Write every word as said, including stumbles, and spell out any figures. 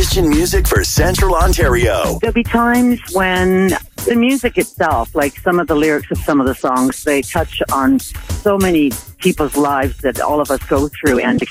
Christian music for Central Ontario. There'll be times when the music itself, like some of the lyrics of some of the songs, they touch on so many people's lives that all of us go through, and